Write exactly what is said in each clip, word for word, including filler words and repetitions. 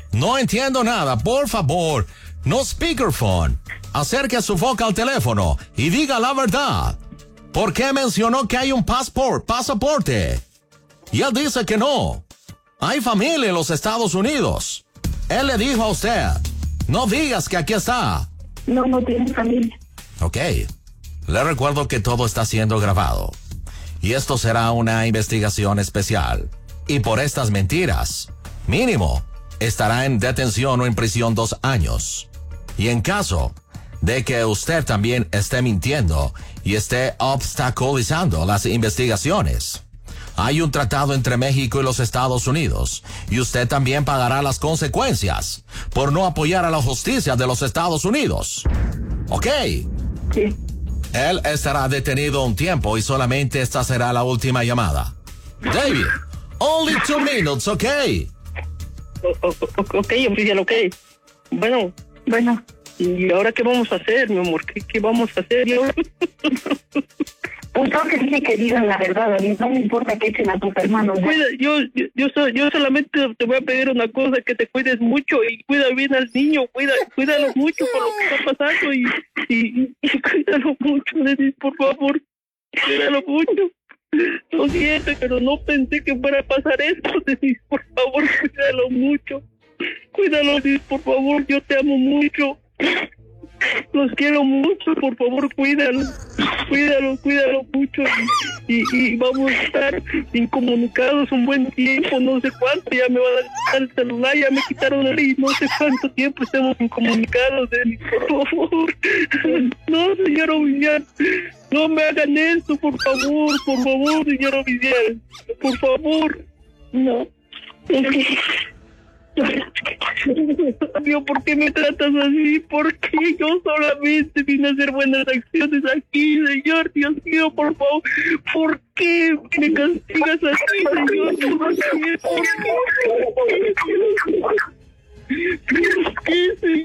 No entiendo nada. Por favor, no speakerphone. Acerque su boca al teléfono y diga la verdad. ¿Por qué mencionó que hay un passport, pasaporte? Y él dice que no. Hay familia en los Estados Unidos. Él le dijo a usted, no digas que aquí está. No, no tiene familia. Ok. Le recuerdo que todo está siendo grabado. Y esto será una investigación especial. Y por estas mentiras, mínimo, estará en detención o en prisión dos años. Y en caso de que usted también esté mintiendo y esté obstaculizando las investigaciones, hay un tratado entre México y los Estados Unidos, y usted también pagará las consecuencias por no apoyar a la justicia de los Estados Unidos. ¿Ok? Sí. Él estará detenido un tiempo y solamente esta será la última llamada. David, only two minutes, ¿ok? O, o, o, ok, oficial, ok. Bueno, Bueno, ¿y ahora qué vamos a hacer, mi amor? ¿Qué, qué vamos a hacer? ¿Y ahora? pues yo que dije que digan la verdad, David. No me importa que echen a tus hermanos. ¿Ya? Cuida, yo, yo, yo, so- yo solamente te voy a pedir una cosa, que te cuides mucho y cuida bien al niño, cuida, cuídalo mucho por lo que está pasando y, y, y cuídalo mucho, Denis, por favor, cuídalo mucho. Lo siento, pero no pensé que fuera a pasar esto, Denis, por favor, cuídalo mucho. Cuídalo, Denis, por favor, yo te amo mucho. Los quiero mucho, por favor, cuídalo, cuídalo, cuídalo mucho y, y, y vamos a estar incomunicados un buen tiempo, no sé cuánto, ya me van a quitar el celular, ya me quitaron el y no sé cuánto tiempo estemos incomunicados, Denis, por favor. No, señor oficial, no me hagan esto, por favor, por favor, señor oficial, por favor. No. Es que... Dios, ¿por qué me tratas así? ¿Por qué yo solamente vine a hacer buenas acciones aquí, señor? Dios mío, por favor, ¿por qué me castigas así, señor? ¿Por qué? ¿Por qué? ¿Por qué,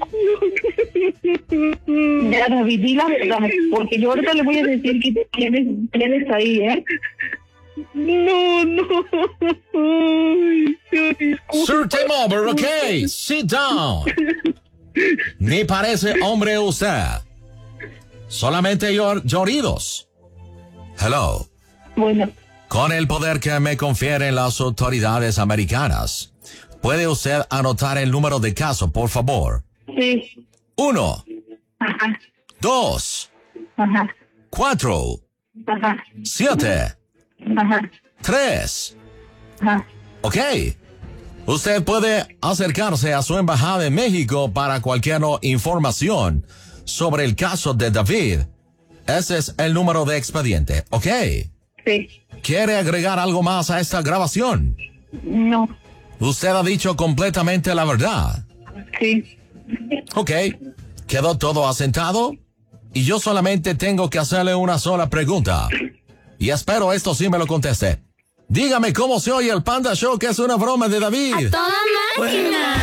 señor? Ya, David, di la verdad, porque yo ahorita le voy a decir que tienes, tienes ahí, ¿eh? No, no. Ay, Dios, disculpa. Sir, time over, ok. Sit down. Ni parece hombre usted. Solamente llor- lloridos. Hello. Bueno, Con el poder que me confieren las autoridades americanas, ¿puede usted anotar el número de caso, por favor? sí. Uno, Ajá, dos, ajá, cuatro, ajá, siete, ajá, tres. ajá. Ok. Usted puede acercarse a su embajada en México para cualquier no- información sobre el caso de David. Ese es el número de expediente, ¿ok? Sí. ¿Quiere agregar algo más a esta grabación? No. Usted ha dicho completamente la verdad. Sí. Ok. ¿Quedó todo asentado? Y yo solamente tengo que hacerle una sola pregunta. Y espero esto sí me lo conteste. Dígame cómo se oye el Panda Show, que es una broma de David. ¡Toda máquina!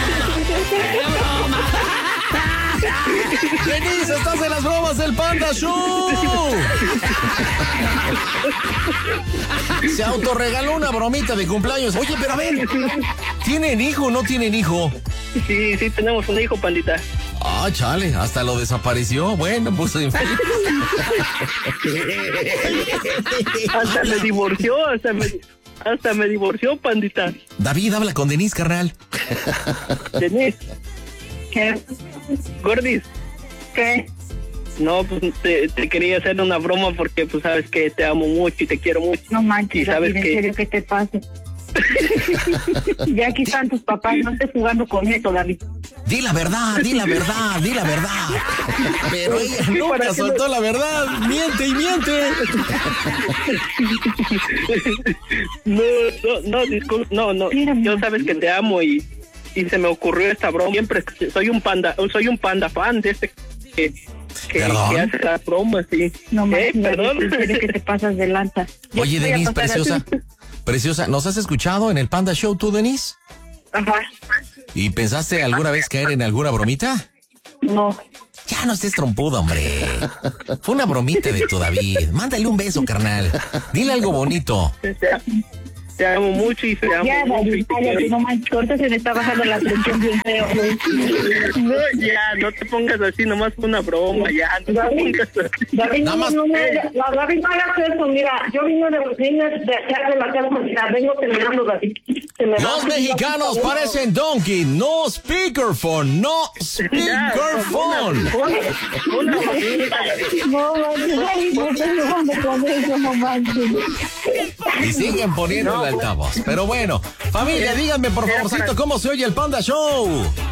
Denise, estás en las bromas del Panda Show. Se autorregaló una bromita de cumpleaños. Oye, pero a ver, ¿tienen hijo o no tienen hijo? Sí, sí, tenemos un hijo, pandita. Ah, chale, hasta lo desapareció. Bueno, pues en fin. Hasta me divorció, hasta me, hasta me divorció, pandita. David, habla con Denise, carnal. Denise, ¿Qué? Gordis, ¿Qué? no, pues te, te quería hacer una broma porque pues sabes que te amo mucho y te quiero mucho. No manches, ¿Y sabes David, en qué? serio, ¿qué te pasa? Ya aquí están tus papás, no estés jugando con eso, David. Di la verdad, di la verdad, di la verdad. Pero ella ¿Para nunca qué soltó no? la verdad. Miente y miente. No, no, no, disculpa, no, no. Mírame. Yo sabes que te amo y, y se me ocurrió esta broma. Siempre soy un panda, soy un panda fan de este que, que, ¿Perdón? que hace las bromas, sí. No ¿Eh? manches, David, Perdón. en serio que te pasas de lanza. Yo Oye, te voy a Denise, pasar a- preciosa. Preciosa, ¿nos has escuchado en el Panda Show tú, Denise? Ajá. ¿Y pensaste alguna vez caer en alguna bromita? No. Ya no estés trompudo, hombre. Fue una bromita de tu David. Mándale un beso, carnal. Dile algo bonito. Te, Te amo mucho y te amo Ya, mucho. David, cállate, no manches, ahorita se me está bajando la presión bien feo. No, ya, no te pongas así, nomás fue una broma, ya, no te David, pongas así. David, Nada no, más- no, no, no, David, no hagas eso, mira, yo vine de vine de acá de la casa, mira, vengo terminando, David. Se me Los va- mexicanos parecen donkey, no speakerphone, no Ya, speakerphone. una- una bromita. No manches, David, no te dejando con eso, no manches. Y siguen poniendo el altavoz. Pero bueno, familia, díganme por favorcito cómo se oye el Panda Show.